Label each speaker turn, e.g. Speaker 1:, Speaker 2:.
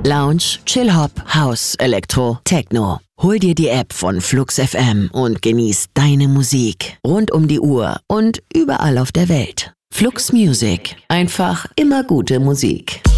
Speaker 1: Lounge, Chill-Hop, House, Elektro, Techno. Hol dir die App von Flux FM und genieß deine Musik rund um die Uhr und überall auf der Welt. Flux Music. Einfach immer gute Musik.